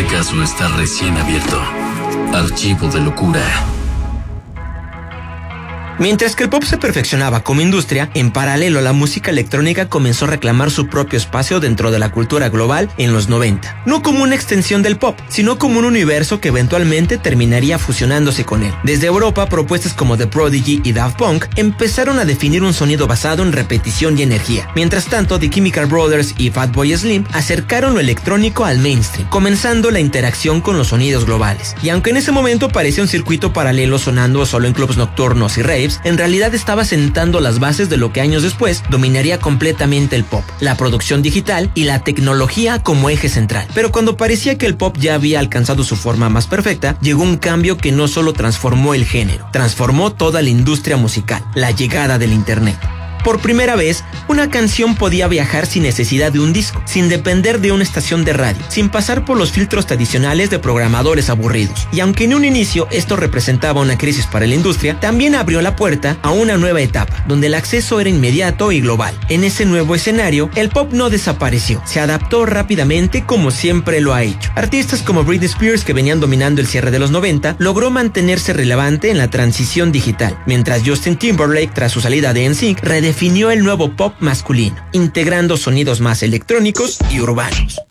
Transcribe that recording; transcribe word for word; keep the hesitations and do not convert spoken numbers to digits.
Este caso está recién abierto. Archivo de locura. Mientras que el pop se perfeccionaba como industria, en paralelo la música electrónica comenzó a reclamar su propio espacio dentro de la cultura global en los noventa. No como una extensión del pop, sino como un universo que eventualmente terminaría fusionándose con él. Desde Europa, propuestas como The Prodigy y Daft Punk empezaron a definir un sonido basado en repetición y energía. Mientras tanto, The Chemical Brothers y Fatboy Slim acercaron lo electrónico al mainstream, comenzando la interacción con los sonidos globales. Y aunque en ese momento parecía un circuito paralelo sonando solo en clubs nocturnos y raves, en realidad estaba sentando las bases de lo que años después dominaría completamente el pop, la producción digital y la tecnología como eje central. Pero cuando parecía que el pop ya había alcanzado su forma más perfecta, llegó un cambio que no solo transformó el género, transformó toda la industria musical: la llegada del internet. Por primera vez, una canción podía viajar sin necesidad de un disco, sin depender de una estación de radio, sin pasar por los filtros tradicionales de programadores aburridos. Y aunque en un inicio esto representaba una crisis para la industria, también abrió la puerta a una nueva etapa, donde el acceso era inmediato y global. En ese nuevo escenario, el pop no desapareció, se adaptó rápidamente como siempre lo ha hecho. Artistas como Britney Spears, que venían dominando el cierre de los noventa, logró mantenerse relevante en la transición digital, mientras Justin Timberlake, tras su salida de N Sync, redefinió el nuevo pop masculino, integrando sonidos más electrónicos y urbanos.